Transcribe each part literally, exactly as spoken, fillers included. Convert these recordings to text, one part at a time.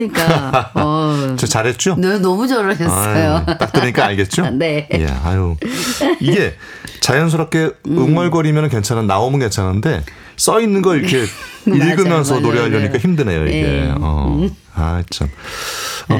그러니까 어, 저 잘했죠? 네, 너무 잘하셨어요. 아유, 딱 들으니까 알겠죠? 네. 예, 아유 이게 자연스럽게 음. 웅얼거리면 괜찮은 나오면 괜찮은데 써 있는 걸 이렇게 읽으면서 맞아요, 노래하려니까 맞아요. 힘드네요 이게. 네. 어. 음. 아 참. 어,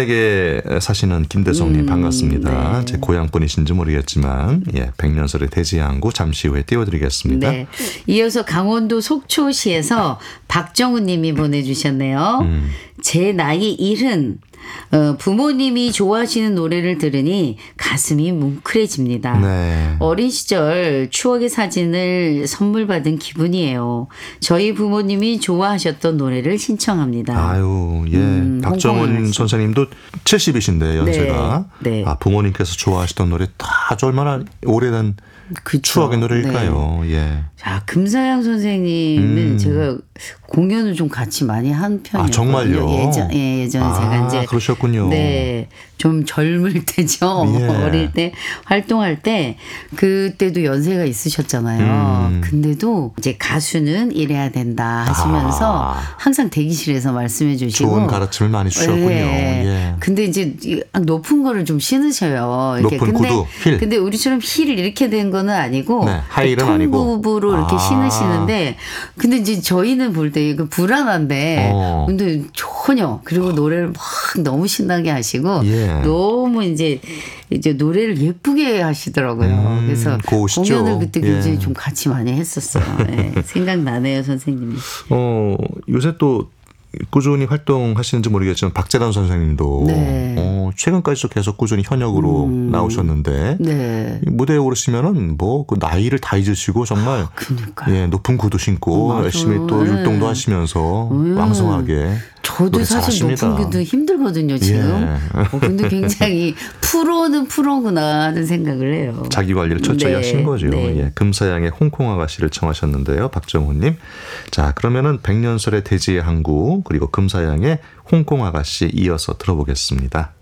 평택에 사시는 김대성님 음, 반갑습니다. 네. 제 고향분이신지 모르겠지만 예, 백년설의 대지항구 잠시 후에 띄워드리겠습니다. 네. 이어서 강원도 속초시에서 박정우 님이 보내주셨네요. 음. 제 나이 일흔 어, 부모님이 좋아하시는 노래를 들으니 가슴이 뭉클해집니다. 네. 어린 시절 추억의 사진을 선물 받은 기분이에요. 저희 부모님이 좋아하셨던 노래를 신청합니다. 아유, 예. 음, 박정훈 선생님도 칠십이신데 연세가. 네, 네. 아, 부모님께서 좋아하시던 노래 아주 얼마나 오래된 그쵸. 추억의 노래일까요? 네. 예. 자, 금사양 선생님은 음. 제가 공연을 좀 같이 많이 한 편이에요. 아, 정말요? 예전, 예, 예전에 아, 제가 이제. 그러셨군요. 네. 좀 젊을 때죠. 예. 어릴 때 활동할 때 그때도 연세가 있으셨잖아요. 음. 근데도 이제 가수는 이래야 된다 하시면서 아. 항상 대기실에서 말씀해 주시고. 좋은 가르침을 많이 주셨군요. 네. 예. 근데 이제 높은 거를 좀 신으셔요. 이렇게. 높은 근데, 구두, 힐. 근데 우리처럼 힐 이렇게 된 거는 아니고 네, 하이힐은 아니고. 통굽으로 이렇게 아. 신으시는데 근데 이제 저희는 볼 때 이거 불안한데 어. 근데 전혀 그리고 노래를 막 너무 신나게 하시고 예. 너무 이제 이제 노래를 예쁘게 하시더라고요. 음, 그래서 고우시죠? 공연을 그때 굉장히 예. 좀 같이 많이 했었어요. 네, 생각나네요, 선생님이. 어, 요새 또 꾸준히 활동하시는지 모르겠지만 박재란 선생님도 네. 어, 최근까지도 계속 꾸준히 현역으로 음. 나오셨는데 네. 무대에 오르시면은 뭐 그 나이를 다 잊으시고 정말 그러니까요. 예, 높은 구두 신고 맞아요. 열심히 또 네. 율동도 하시면서 음. 왕성하게 저도 노래 사실 잘하십니다. 높은 게도 힘들거든요, 지금. 예. 어, 근데 굉장히 프로는 프로구나 하는 생각을 해요. 자기 관리를 철저히 네. 하신 거죠. 네. 예, 금사양의 홍콩 아가씨를 청하셨는데요. 박정훈님. 자, 그러면은 백년설의 대지의 항구 그리고 금사양의 홍콩 아가씨 이어서 들어보겠습니다.